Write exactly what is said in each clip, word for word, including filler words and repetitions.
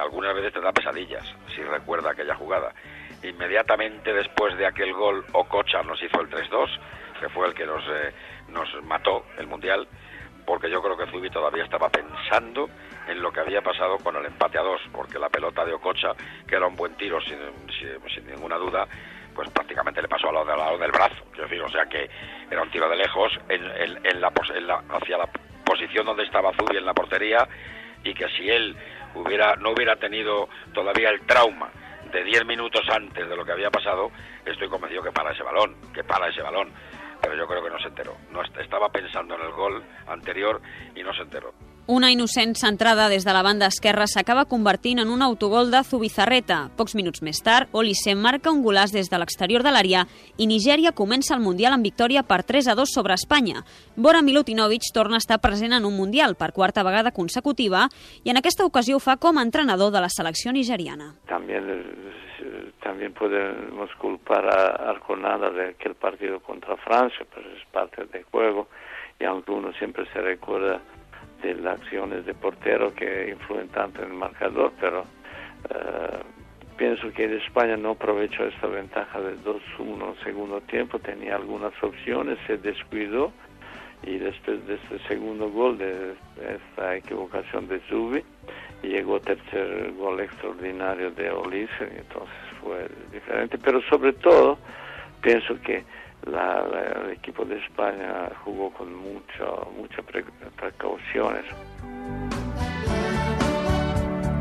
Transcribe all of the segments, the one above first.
algunas veces te da pesadillas, si recuerda aquella jugada. Inmediatamente después de aquel gol, Okocha nos hizo el tres dos, que fue el que nos, eh, nos mató el Mundial, porque yo creo que Zubi todavía estaba pensando en lo que había pasado con el empate a dos, porque la pelota de Okocha, que era un buen tiro sin, sin, sin ninguna duda, pues prácticamente le pasó al lado, al lado del brazo, quiero decir, o sea que era un tiro de lejos en, en, en la, en la, hacia la posición donde estaba Zubi en la portería, y que si él hubiera no hubiera tenido todavía el trauma de diez minutos antes de lo que había pasado, estoy convencido que para ese balón, que para ese balón, pero yo creo que no se enteró. No estava pensando en el gol anterior i no se enteró. Una innocent centrada des de la banda esquerra s'acaba convertint en un autogol de Zubizarreta. Pocs minuts més tard, Olise marca un golàs des de l'exterior de l'àrea i Nigèria comença el Mundial amb victòria per tres a dos sobre Espanya. Bora Milutinovic torna a estar present en un Mundial per quarta vegada consecutiva i en aquesta ocasió ho fa com a entrenador de la selecció nigeriana. También, también podemos culpar a Arconada de aquel partido contra Francia, pero es parte del juego y aunque uno siempre se recuerda de las acciones de portero que influyen tanto en el marcador, pero uh, pienso que España no aprovechó esta ventaja del dos uno en segundo tiempo, tenía algunas opciones, se descuidó y después de este segundo gol, de esta equivocación de Zubi, llegó tercer gol extraordinario de Olise, y entonces fue diferente, pero sobre todo pienso que La, la, el equipo de España jugó con mucho, muchas pre, precauciones.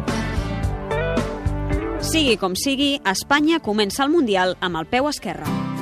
Sigui com sigui, Espanya comença el Mundial amb el peu esquerre.